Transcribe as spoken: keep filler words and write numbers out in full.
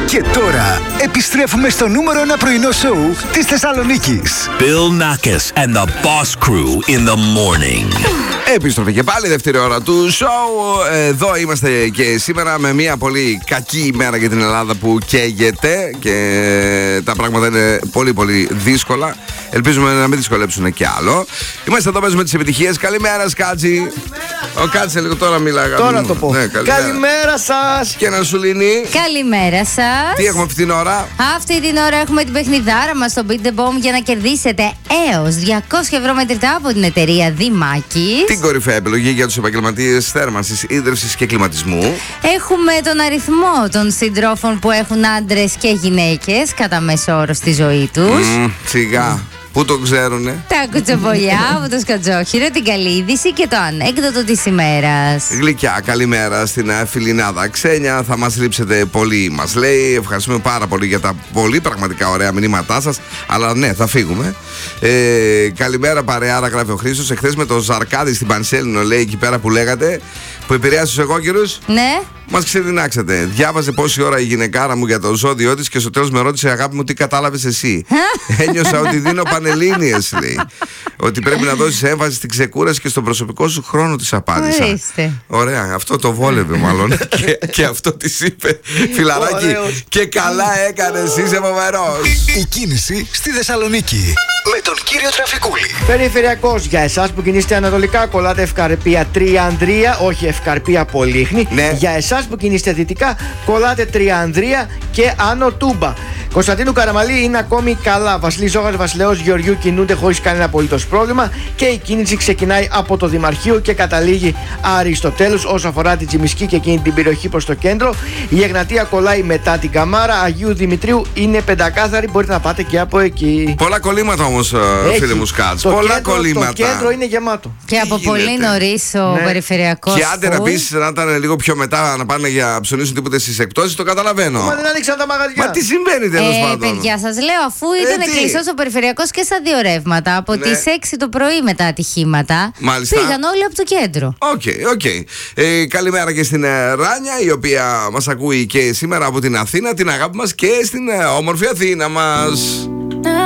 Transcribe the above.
Και τώρα επιστρέφουμε στο νούμερο ένα πρωινό σοου της Θεσσαλονίκης. Bill Nackis and the Boss Crew in the morning. Επιστροφή και πάλι, δεύτερη ώρα του σοου. Εδώ είμαστε και σήμερα με μια πολύ κακή ημέρα για την Ελλάδα που καίγεται και τα πράγματα είναι πολύ πολύ δύσκολα. Ελπίζουμε να μην δυσκολέψουν κι άλλο. Είμαστε εδώ μέσα με τις επιτυχίες. Καλημέρα, Σκάτζη. Ο Κάτσε λίγο τώρα μιλάγα. Τώρα το πω. Ναι, καλημέρα. Καλημέρα σας. Και ένα Σουλίνι. Καλημέρα σας. Τι έχουμε αυτή την ώρα? Αυτή την ώρα έχουμε την παιχνιδάρα μας στο Beat the Bomb για να κερδίσετε έως διακόσια ευρώ μετρητά από την εταιρεία Δημάκης. Την κορυφαία επιλογή για τους επαγγελματίες θέρμανσης, ίδρυυσης και κλιματισμού. Έχουμε τον αριθμό των συντρόφων που έχουν άντρες και γυναίκες κατά μέσο όρο στη ζωή τους. Mm, σιγά. Πού το ξέρουνε? Τα κουτσομπολιά από το σκατζόχυρο, την καλή είδηση και το ανέκδοτο της ημέρας. Γλυκιά, καλημέρα στην φιλινάδα Ξένια. Θα μας λείψετε πολύ, μας λέει. Ευχαριστούμε πάρα πολύ για τα πολύ πραγματικά ωραία μηνύματά σας. Αλλά ναι, θα φύγουμε. Ε, καλημέρα, παρεάρα, γράφει ο Χρήστος. Εχθές με το Ζαρκάδι στην Πανσέλινο, λέει, εκεί πέρα που λέγατε, που επηρεάζει τους εγώκερους. Ναι. Μας ξεδινάξατε. Διάβαζε πόση ώρα η γυναικάρα μου για το ζώδιό της και στο τέλος με ρώτησε, αγάπη μου, τι κατάλαβες εσύ? Ένιωσα ότι δίνω πανελλήνιες, λέει. Ότι πρέπει να δώσεις έμφαση στην ξεκούραση και στον προσωπικό σου χρόνο, της απάντησα. Ορίστε. Ωραία, αυτό το βόλευε μάλλον. και, και αυτό της είπε. Φιλαράκι, Ωραίος. και καλά έκανες, είσαι φοβερός. Η κίνηση στη Θεσσαλονίκη με τον κύριο Τραφικούλη. Περιφερειακός, για εσάς που κινείστε ανατολικά, κολλάτε Ευκαρπία Τριανδρία, όχι Ευκαρπία Πολύχνη. Ναι. Για εσάς που κινείστε δυτικά, κολλάτε Τριανδρία και Άνω Τούμπα. Κωνσταντίνου Καραμαλή είναι ακόμη καλά. Βασιλής Ζώγας, Βασιλέος Γεωργιού κινούνται χωρίς κανένα απολύτως πρόβλημα και η κίνηση ξεκινάει από το Δημαρχείο και καταλήγει Αριστοτέλους. Όσο αφορά την Τσιμισκή και εκείνη την περιοχή προς το κέντρο, η Εγνατία κολλάει μετά την Καμάρα. Αγίου Δημητρίου είναι πεντακάθαρη, μπορείτε να πάτε και από εκεί. Πολλά κολλήματα όμως, Έχει. φίλε μου Σκάτς. Το Πολλά κέντρο, κολλήματα. Το κέντρο είναι γεμάτο. Και από γίνεται? πολύ νωρίς ο Ναι. περιφερειακός. Και άντε να φουλ. πεις να ήταν λίγο πιο μετά να πάνε για ψωνίσουν τίποτε στις εκπτώσεις, το καταλαβαίνω. Μα δεν άνοιξαν τα μαγαζιά. Μα τι συμβαίνει τέλος Ε, πάντων? παιδιά, σας λέω, αφού Ε, ήταν τι? κλειστός ο περιφερειακός και στα δύο ρεύματα, από Ναι. τις έξι το πρωί μετά ατυχήματα, Μάλιστα. πήγαν όλοι από το κέντρο. Οκ, οκ. Ε, καλημέρα και στην ε, Ράνια, η οποία μας ακούει και σήμερα από την Αθήνα, την αγάπη μας και στην ε, όμορφη Αθήνα μας.